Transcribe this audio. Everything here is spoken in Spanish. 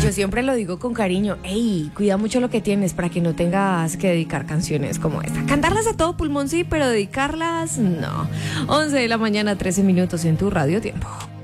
yo siempre lo digo con cariño. Ey, cuida mucho lo que tienes para que no tengas que dedicar canciones como esta. Cantarlas a todo pulmón, sí, pero dedicarlas, no. 11 de la mañana, 13 minutos en tu Radio Tiempo.